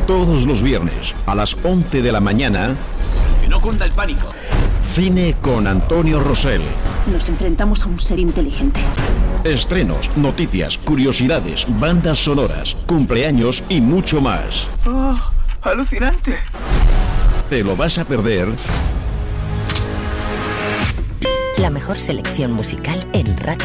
Todos los viernes a las 11 de la mañana. Que no cunda el pánico. Cine con Antonio Rosell. Nos enfrentamos a un ser inteligente. Estrenos, noticias, curiosidades, bandas sonoras, cumpleaños y mucho más. ¡Oh, alucinante! ¿Te lo vas a perder? La mejor selección musical en Radio